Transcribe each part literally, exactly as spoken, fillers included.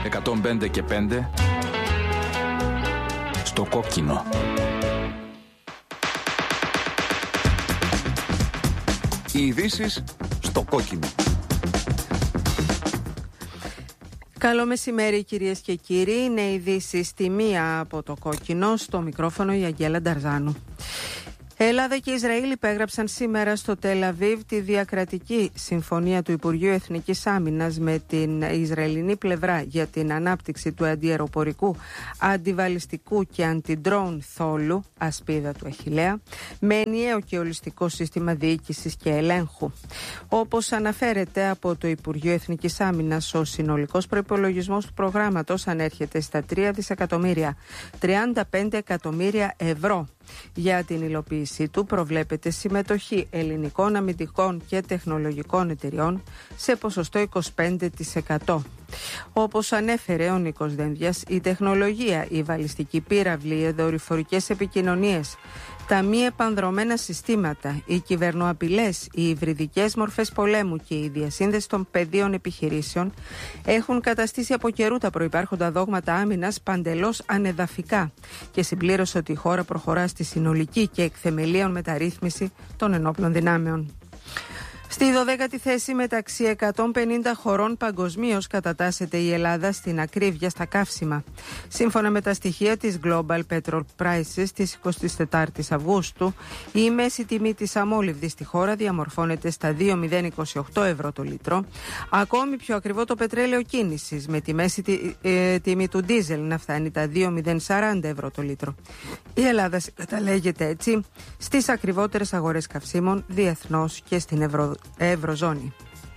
εκατόν πέντε και πέντε στο κόκκινο. Οι ειδήσεις στο κόκκινο. Καλό μεσημέρι κυρίες και κύριοι. Είναι ειδήσεις στη μία από το κόκκινο. Στο μικρόφωνο η Αγγέλα Νταρζάνου. Ελλάδα και Ισραήλ υπέγραψαν σήμερα στο Τελ Αβίβ τη διακρατική συμφωνία του Υπουργείου Εθνικής Άμυνας με την Ισραηλινή πλευρά για την ανάπτυξη του αντιαεροπορικού, αντιβαλιστικού και αντιντρόουν θόλου, ασπίδα του Αχιλλέα, με ενιαίο και ολιστικό σύστημα διοίκησης και ελέγχου. Όπως αναφέρεται από το Υπουργείο Εθνικής Άμυνας, ο συνολικός προϋπολογισμός του προγράμματος ανέρχεται στα τρία δισεκατομμύρια τριάντα πέντε εκατομμύρια ευρώ. Για την υλοποίησή του προβλέπεται συμμετοχή ελληνικών αμυντικών και τεχνολογικών εταιριών σε ποσοστό είκοσι πέντε τοις εκατό. Όπως ανέφερε ο Νίκος Δένδιας, η τεχνολογία, η βαλιστική πύραυλη, οι δορυφορικές επικοινωνίες, τα μη επανδρωμένα συστήματα, οι κυβερνοαπειλές, οι υβριδικές μορφές πολέμου και η διασύνδεση των πεδίων επιχειρήσεων έχουν καταστήσει από καιρού τα προϋπάρχοντα δόγματα άμυνας παντελώς ανεδαφικά και συμπλήρωσε ότι η χώρα προχωρά στη συνολική και εκθεμελίων μεταρρύθμιση των ενόπλων δυνάμεων. Στη δωδέκατη θέση μεταξύ εκατόν πενήντα χωρών παγκοσμίως κατατάσσεται η Ελλάδα στην ακρίβεια στα καύσιμα. Σύμφωνα με τα στοιχεία της Global Petrol Prices της εικοστής τέταρτης Αυγούστου, η μέση τιμή της αμόλυβδης στη χώρα διαμορφώνεται στα δύο χιλιάδες είκοσι οκτώ ευρώ το λίτρο. Ακόμη πιο ακριβό το πετρέλαιο κίνησης, με τη μέση τη, ε, τιμή του ντίζελ να φτάνει τα δύο χιλιάδες σαράντα ευρώ το λίτρο. Η Ελλάδα συγκαταλέγεται έτσι στις ακριβότερες αγορές καυσίμων διεθνώς και στην Ευρω... Ευρωζώνη.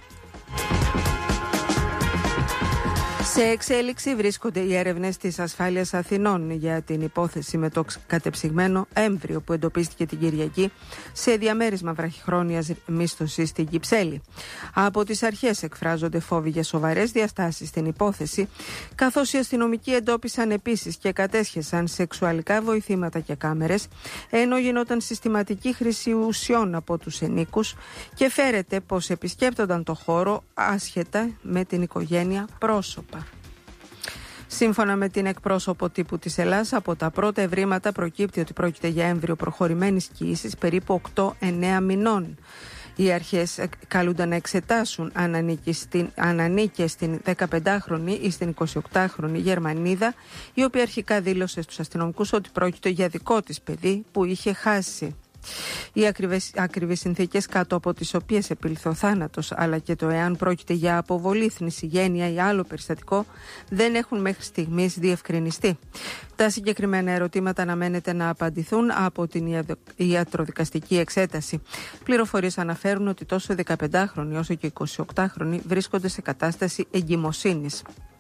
Σε εξέλιξη βρίσκονται οι έρευνες της Ασφάλειας Αθηνών για την υπόθεση με το κατεψυγμένο έμβριο που εντοπίστηκε την Κυριακή σε διαμέρισμα βραχυχρόνιας μίσθωσης στην Κυψέλη. Από τις αρχές εκφράζονται φόβοι για σοβαρές διαστάσεις στην υπόθεση, καθώς οι αστυνομικοί εντόπισαν επίσης και κατέσχεσαν σεξουαλικά βοηθήματα και κάμερες, ενώ γινόταν συστηματική χρήση ουσιών από τους ενίκους και φέρεται πως επισκέπτονταν το χώρο άσχετα με την οικογένεια πρόσωπα. Σύμφωνα με την εκπρόσωπο τύπου της Ελλάς, από τα πρώτα ευρήματα προκύπτει ότι πρόκειται για έμβριο προχωρημένης κύησης περίπου οκτώ εννέα μηνών. Οι αρχές καλούνταν να εξετάσουν αν ανήκε στην, αν ανήκε στην δεκαπεντάχρονη ή στην εικοσιοκτάχρονη Γερμανίδα, η οποία αρχικά δήλωσε στους αστυνομικούς ότι πρόκειται για δικό της παιδί που είχε χάσει. Οι ακριβές, ακριβείς συνθήκες κάτω από τις οποίες επήλθε ο θάνατος, αλλά και το εάν πρόκειται για αποβολή, θνησιγένεια ή άλλο περιστατικό, δεν έχουν μέχρι στιγμής διευκρινιστεί. Τα συγκεκριμένα ερωτήματα αναμένεται να απαντηθούν από την ιατροδικαστική εξέταση. Πληροφορίες αναφέρουν ότι τόσο οι δεκαπεντάχρονοι όσο και οι εικοσιοκτάχρονοι βρίσκονται σε κατάσταση εγκυμοσύνης.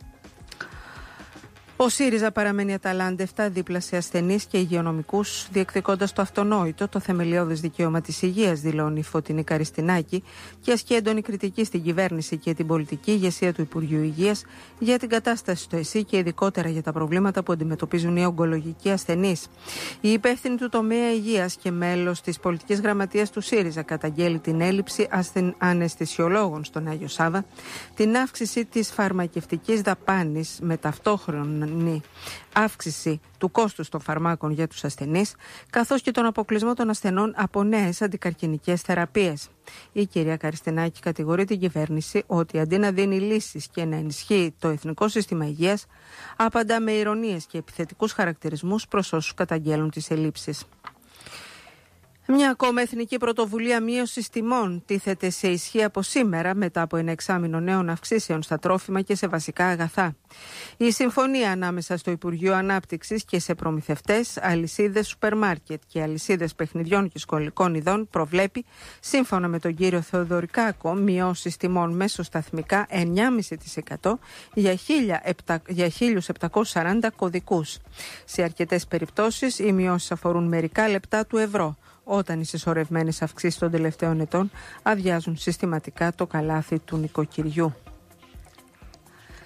Ο ΣΥΡΙΖΑ παραμένει αταλάντευτα δίπλα σε ασθενείς και υγειονομικούς, διεκδικώντας το αυτονόητο, το θεμελιώδες δικαίωμα της υγείας, δηλώνει η Φωτεινή Καριστινάκη και ασκεί έντονη κριτική στην κυβέρνηση και την πολιτική ηγεσία του Υπουργείου Υγείας για την κατάσταση στο ΕΣΥ και ειδικότερα για τα προβλήματα που αντιμετωπίζουν οι ογκολογικοί ασθενείς. Η υπεύθυνη του τομέα υγείας και μέλος της πολιτικής γραμματείας του ΣΥΡΙΖΑ καταγγέλει την έλλειψη ασθεν... αναισθησιολόγων στον Άγιο Σάββα, την αύξηση της φαρμακευτικής δαπάνης με ταυτόχρονη αύξηση του κόστους των φαρμάκων για τους ασθενείς, καθώς και τον αποκλεισμό των ασθενών από νέες αντικαρκινικές θεραπείες. Η κυρία Καριστινάκη κατηγορεί την κυβέρνηση ότι αντί να δίνει λύσεις και να ενισχύει το Εθνικό Σύστημα Υγείας, απαντά με ειρωνίες και επιθετικούς χαρακτηρισμούς προς όσους καταγγέλουν τις ελλείψεις. Μια ακόμα εθνική πρωτοβουλία μείωσης τιμών τίθεται σε ισχύ από σήμερα μετά από ένα εξάμηνο νέων αυξήσεων στα τρόφιμα και σε βασικά αγαθά. Η συμφωνία ανάμεσα στο Υπουργείο Ανάπτυξης και σε προμηθευτές, αλυσίδες σούπερ μάρκετ και αλυσίδες παιχνιδιών και σχολικών ειδών προβλέπει, σύμφωνα με τον κύριο Θεοδωρικάκο, μειώσεις τιμών μέσοσταθμικά εννιά κόμμα πέντε τοις εκατό για χίλιους επτακόσιους σαράντα κωδικούς. Σε αρκετές περιπτώσεις οι μειώσεις αφορούν μερικά λεπτά του ευρώ, όταν οι συσσωρευμένες αυξήσεις των τελευταίων ετών αδειάζουν συστηματικά το καλάθι του νοικοκυριού.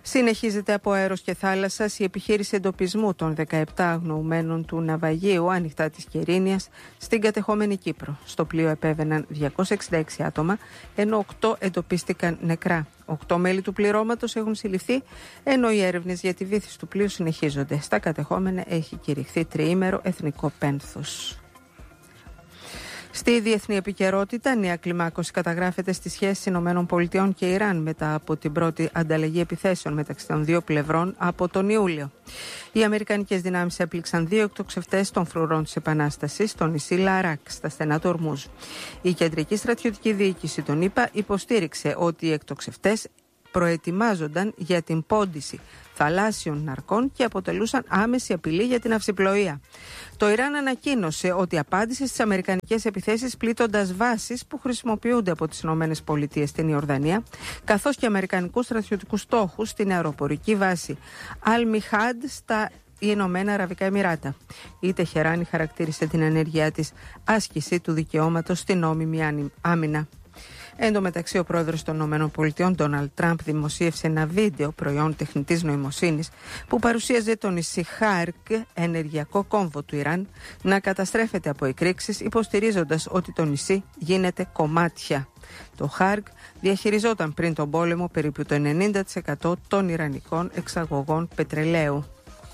Συνεχίζεται από αέρος και θάλασσας η επιχείρηση εντοπισμού των δεκαεπτά αγνοουμένων του ναυαγίου ανοιχτά της Κερίνιας στην κατεχόμενη Κύπρο. Στο πλοίο επέβαιναν διακόσια εξήντα έξι άτομα, ενώ οκτώ εντοπίστηκαν νεκρά. Οκτώ μέλη του πληρώματος έχουν συλληφθεί, ενώ οι έρευνες για τη βύθιση του πλοίου συνεχίζονται. Στα κατεχόμενα έχει κηρυχθεί τριήμερο εθνικό πένθος. Στη διεθνή επικαιρότητα, νέα κλιμάκωση καταγράφεται στις σχέσεις ΗΠΑ και Ιράν μετά από την πρώτη ανταλλαγή επιθέσεων μεταξύ των δύο πλευρών από τον Ιούλιο. Οι αμερικανικές δυνάμεις έπληξαν δύο εκτοξευτές των φρουρών της Επανάστασης στο νησί Λαράκ, στα στενά του Ορμούζ. Η κεντρική στρατιωτική διοίκηση των ΗΠΑ υποστήριξε ότι οι εκτοξευτές προετοιμάζονταν για την πόντιση θαλάσσιων ναρκών και αποτελούσαν άμεση απειλή για την αυσιπλοεία. Το Ιράν ανακοίνωσε ότι απάντησε στις αμερικανικές επιθέσεις πλήττοντας βάσεις που χρησιμοποιούνται από τις ΗΠΑ στην Ιορδανία, καθώς και αμερικανικούς στρατιωτικούς στόχους στην αεροπορική βάση Αλ-Μιχάντ στα Ηνωμένα Αραβικά Εμιράτα. Η Τεχεράνη χαρακτήρισε την ενέργειά της άσκηση του δικαιώματος στην νόμιμη άμυνα. Εν τω μεταξύ, ο πρόεδρος των ΗΠΑ, Ντόναλντ Τραμπ, δημοσίευσε ένα βίντεο προϊόν τεχνητής νοημοσύνης που παρουσίαζε το νησί Χάρκ, ενεργειακό κόμβο του Ιράν, να καταστρέφεται από εκρήξεις, υποστηρίζοντας ότι το νησί γίνεται κομμάτια. Το Χάρκ διαχειριζόταν πριν τον πόλεμο περίπου το ενενήντα τοις εκατό των ιρανικών εξαγωγών πετρελαίου.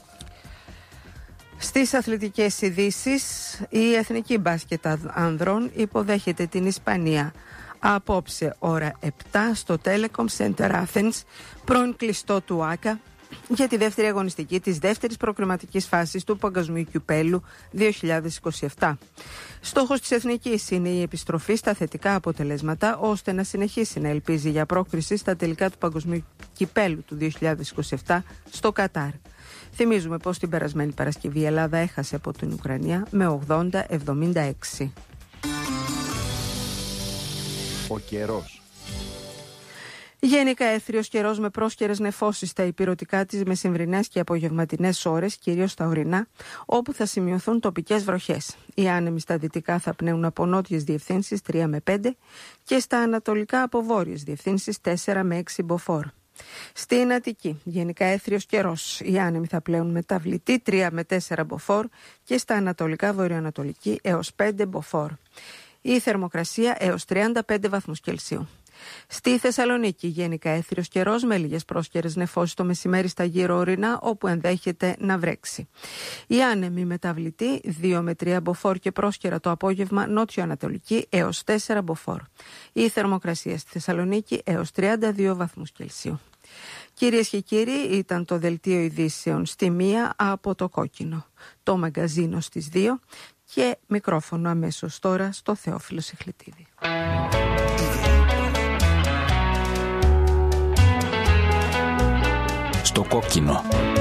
Στις αθλητικές ειδήσεις, η εθνική μπάσκετ ανδρών υποδέχεται την Ισπανία απόψε ώρα επτά στο Telecom Center Athens, πρώην κλειστό του ΆΚΑ, για τη δεύτερη αγωνιστική της δεύτερης προκριματικής φάσης του Παγκοσμίου Κυπέλλου δύο χιλιάδες είκοσι επτά. Στόχος της εθνικής είναι η επιστροφή στα θετικά αποτελέσματα, ώστε να συνεχίσει να ελπίζει για πρόκριση στα τελικά του Παγκοσμίου Κυπέλλου του δύο χιλιάδες είκοσι επτά στο Κατάρ. Θυμίζουμε πως την περασμένη Παρασκευή η Ελλάδα έχασε από την Ουκρανία με ογδόντα εβδομήντα έξι. Ο καιρός. Γενικά έθριος καιρός με πρόσκαιρες νεφώσεις στα ηπειρωτικά της μεσημβρινές και απογευματινές ώρες, κυρίως στα ορεινά, όπου θα σημειωθούν τοπικές βροχές. Οι άνεμοι στα δυτικά θα πνέουν από νότιες διευθύνσεις τρία με πέντε και στα ανατολικά από βόρειες διευθύνσεις τέσσερα με έξι μποφόρ. Στην Αττική, γενικά έθριος καιρός. Οι άνεμοι θα πλέουν μεταβλητή τρία με τέσσερα μποφόρ και στα ανατολικά βορειοανατολική έως πέντε μποφόρ. Η θερμοκρασία έως τριάντα πέντε βαθμούς Κελσίου. Στη Θεσσαλονίκη, γενικά έθριος καιρός με λίγες πρόσκαιρες νεφώσεις το μεσημέρι στα γύρω ορεινά, όπου ενδέχεται να βρέξει. Οι άνεμοι μεταβλητή δύο με τρία μποφόρ και πρόσκαιρα το απόγευμα νότιο-ανατολική έως τέσσερα μποφόρ. Η θερμοκρασία στη Θεσσαλονίκη έως τριάντα δύο βαθμούς Κελσίου. Κυρίες και κύριοι, ήταν το δελτίο ειδήσεων στη μία από το Κόκκινο, το μαγκαζίνο στις δύο και μικρόφωνο αμέσως τώρα στο Θεόφιλο Σιχλητίδη. Στο Κόκκινο.